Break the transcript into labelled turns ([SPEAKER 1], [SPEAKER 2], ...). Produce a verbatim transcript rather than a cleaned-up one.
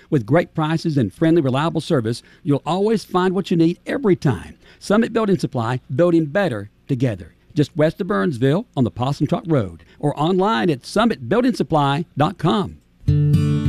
[SPEAKER 1] With great prices and friendly, reliable service, you'll always find what you need every time. Summit Building Supply, building better together. Just west of Burnsville on the Possum Truck Road or online at summit building supply dot com.